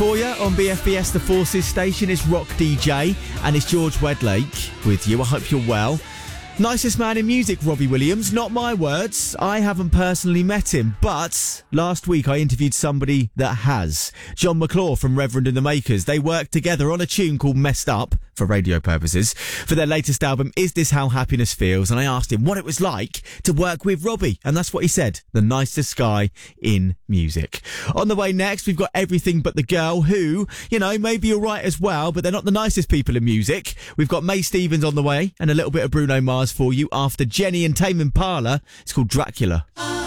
for you on BFBS, the Forces station. It's Rock DJ and it's George Wedlake with you. I hope you're well. Nicest man in music, Robbie Williams. Not my words. I haven't personally met him, but last week I interviewed somebody that has. John McClure from Reverend and the Makers. They worked together on a tune called Messed Up, for radio purposes, for their latest album, Is This How Happiness Feels? And I asked him what it was like to work with Robbie. And that's what he said. The nicest guy in music. On the way next, we've got Everything But the Girl, who, you know, may be all right as well, but they're not the nicest people in music. We've got May Stevens on the way and a little bit of Bruno Mars for you after Jenny and Tame Impala. It's called Dracula.